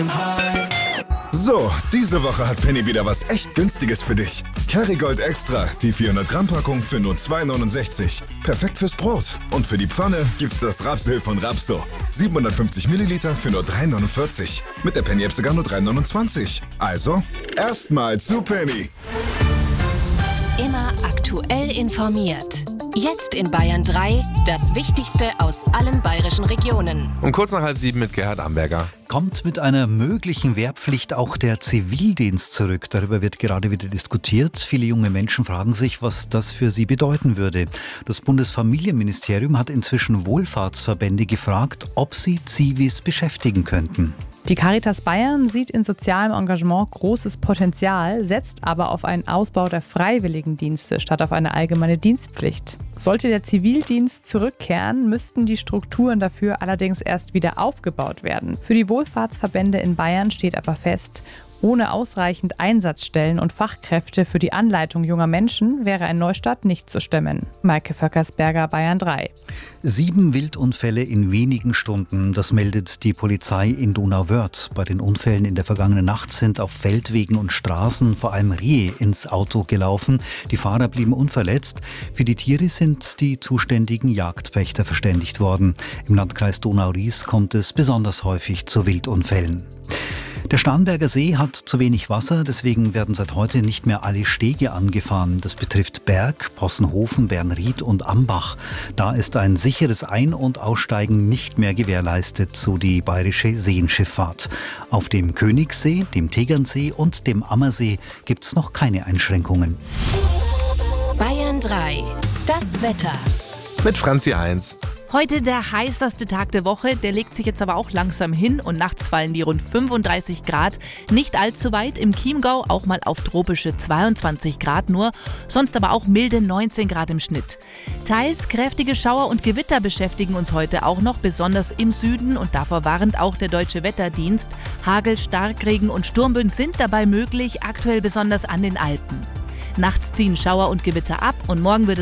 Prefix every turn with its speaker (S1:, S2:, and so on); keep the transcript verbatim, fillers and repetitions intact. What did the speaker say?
S1: So, diese Woche hat Penny wieder was echt Günstiges für dich. Kerrygold Extra, die vierhundert Gramm Packung für nur zwei neunundsechzig. Perfekt fürs Brot. Und für die Pfanne gibt's das Rapsöl von Rapso. siebenhundertfünfzig Milliliter für nur drei neunundvierzig. Mit der Penny-App sogar nur drei neunundzwanzig. Also, erstmal zu Penny.
S2: Immer aktuell informiert. Jetzt in Bayern drei, das Wichtigste aus allen bayerischen Regionen.
S3: Um kurz nach halb sieben mit Gerhard Amberger.
S4: Kommt mit einer möglichen Wehrpflicht auch der Zivildienst zurück? Darüber wird gerade wieder diskutiert. Viele junge Menschen fragen sich, was das für sie bedeuten würde. Das Bundesfamilienministerium hat inzwischen Wohlfahrtsverbände gefragt, ob sie Zivis beschäftigen könnten.
S5: Die Caritas Bayern sieht in sozialem Engagement großes Potenzial, setzt aber auf einen Ausbau der Freiwilligendienste statt auf eine allgemeine Dienstpflicht. Sollte der Zivildienst zurückkehren, müssten die Strukturen dafür allerdings erst wieder aufgebaut werden. Für die Wohlfahrtsverbände in Bayern steht aber fest, ohne ausreichend Einsatzstellen und Fachkräfte für die Anleitung junger Menschen wäre ein Neustart nicht zu stemmen. Maike Vöckersberger, Bayern drei.
S4: Sieben Wildunfälle in wenigen Stunden, das meldet die Polizei in Donauwörth. Bei den Unfällen in der vergangenen Nacht sind auf Feldwegen und Straßen vor allem Rehe ins Auto gelaufen. Die Fahrer blieben unverletzt. Für die Tiere sind die zuständigen Jagdpächter verständigt worden. Im Landkreis Donau-Ries kommt es besonders häufig zu Wildunfällen. Der Starnberger See hat zu wenig Wasser, deswegen werden seit heute nicht mehr alle Stege angefahren. Das betrifft Berg, Possenhofen, Bernried und Ambach. Da ist ein sicheres Ein- und Aussteigen nicht mehr gewährleistet, so die bayerische Seenschifffahrt. Auf dem Königssee, dem Tegernsee und dem Ammersee gibt es noch keine Einschränkungen.
S2: Bayern drei, das Wetter.
S3: Mit Franzi Heinz.
S6: Heute der heißeste Tag der Woche, der legt sich jetzt aber auch langsam hin und nachts fallen die rund fünfunddreißig Grad. Nicht allzu weit, im Chiemgau auch mal auf tropische zweiundzwanzig Grad nur, sonst aber auch milde neunzehn Grad im Schnitt. Teils kräftige Schauer und Gewitter beschäftigen uns heute auch noch, besonders im Süden, und davor warnt auch der Deutsche Wetterdienst. Hagel, Starkregen und Sturmböen sind dabei möglich, aktuell besonders an den Alpen. Nachts ziehen Schauer und Gewitter ab und morgen wird